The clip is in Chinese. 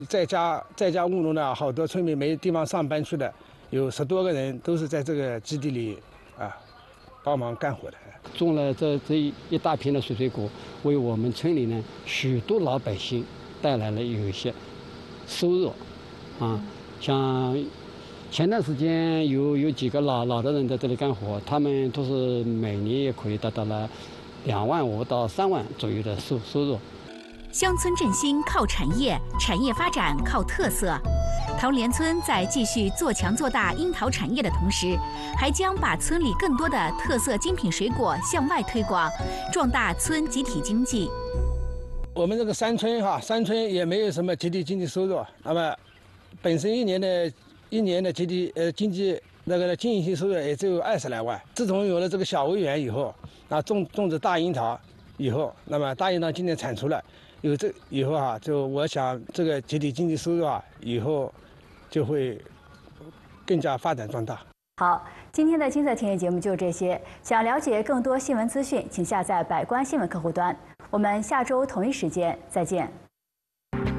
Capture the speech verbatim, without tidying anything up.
在家在家务农的好多村民没地方上班去的，有十多个人都是在这个基地里啊帮忙干活的。 种了这这一大片的水水果，为我们村里呢许多老百姓带来了有一些收入，啊，像前段时间有有几个老老的人在这里干活，他们都是每年也可以达到了两万五到三万左右的收收入。 乡村振兴靠产业，产业发展靠特色。桃莲村在继续做强做大樱桃产业的同时，还将把村里更多的特色精品水果向外推广，壮大村集体经济。 我们这个山村哈，山村也没有什么集体经济收入，那么本身一年的一年的集体呃经济那个经营性收入也只有二十来万。自从有了这个小围园以后，啊种种植大樱桃以后，那么大樱桃今年产出了，有这以后啊，就我想这个集体经济收入啊，以后就会更加发展壮大。 好，今天的金色田野节目就这些。想了解更多新闻资讯，请下载百官新闻客户端。我们下周同一时间再见。